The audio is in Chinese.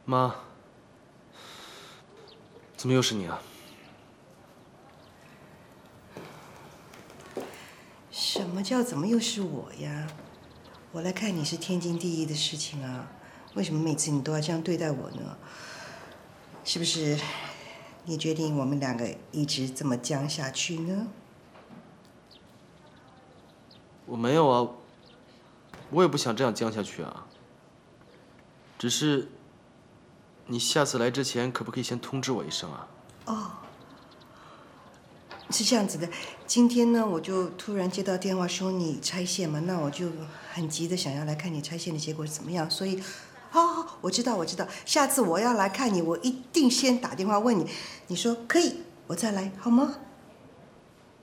妈，怎么又是你啊？ 什么叫怎么又是我呀？我来看你是天经地义的事情啊，为什么每次你都要这样对待我呢？是不是你决定我们两个一直这么僵下去呢？ 我没有啊，我也不想这样僵下去啊。只是，你下次来之前可不可以先通知我一声啊？ 哦，是这样子的，今天呢，我就突然接到电话说你拆线嘛，那我就很急的想要来看你拆线的结果是怎么样，所以，哦，我知道，下次我要来看你，我一定先打电话问你，你说可以，我再来好吗？